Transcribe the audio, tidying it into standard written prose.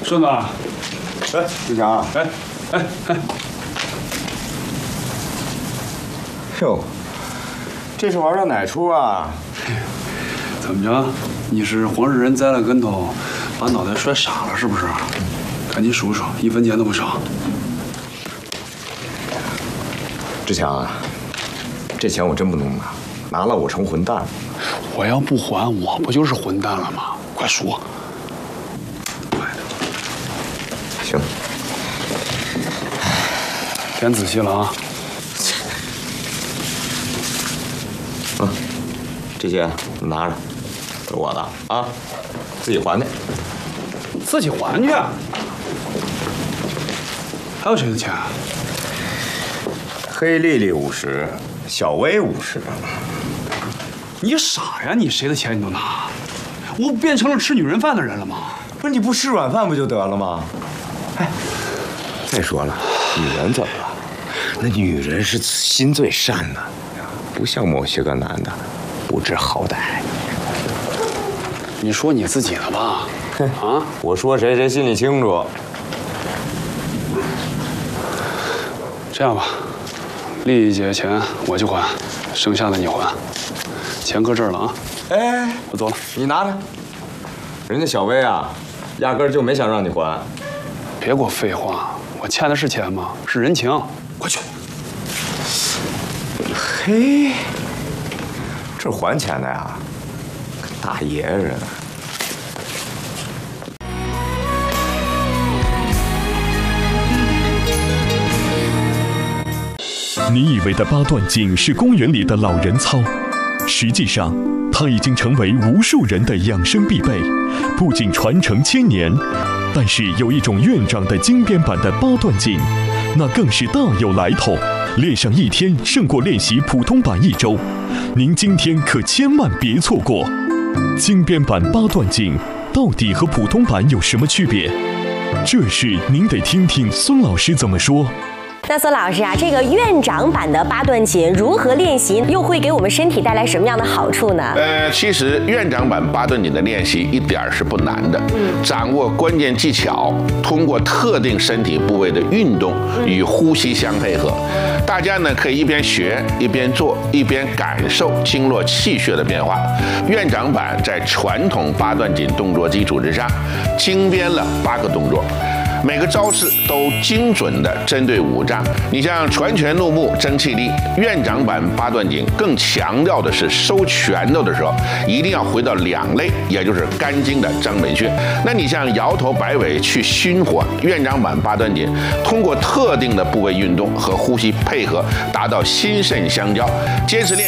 顺子， 哎，志强， 哎， 哟，这是玩到哪出啊？ 怎么着？你是黄世仁栽了跟头，把脑袋摔傻了是不是？赶紧数数，1分钱都不少。 志强啊，这钱我真不能拿，拿了我成混蛋了。 我要不还，我不就是混蛋了吗？快数。 行， 填仔细了啊。 这些你拿着，是我的啊，自己还去。 自己还去。还有谁的钱？ 黑丽丽50，小薇50。 你傻呀？你谁的钱你都拿？我变成了吃女人饭的人了吗？ 不是你不吃软饭不就得了吗？哎，再说了，女人怎么了？那女人是心最善的，不像某些个男的不知好歹。 你说你自己的吧。啊？ 我说谁谁心里清楚。 这样吧，丽姐钱我去还，剩下的你还。钱搁这儿了啊。 哎， 我走了。 你拿着。人家小薇啊，压根儿就没想让你还。 别给我废话，我欠的是钱吗？是人情。快去。 嘿，这还钱的呀，跟大爷似的。 你以为的八段锦是公园里的老人操，实际上它已经成为无数人的养生必备，不仅传承1000年，但是有一种院长的精编版的八段锦，那更是大有来头，练上1天胜过练习普通版1周，您今天可千万别错过。精编版八段锦到底和普通版有什么区别？这事您得听听孙老师怎么说。 那孙老师啊，这个院长版的八段锦如何练习，又会给我们身体带来什么样的好处呢？ 其实院长版八段锦的练习一点儿是不难的，掌握关键技巧，通过特定身体部位的运动与呼吸相配合，大家呢可以一边学一边做，一边感受经络气血的变化。院长版在传统八段锦动作基础之上，精编了8个动作。每个招式都精准地针对五脏。你像传拳入目、争气力，院长版八段锦更强调的是收拳头的时候一定要回到2肋，也就是肝经的张本穴。那你像摇头摆尾去熏火，院长版八段锦通过特定的部位运动和呼吸配合，达到心肾相交。坚持练。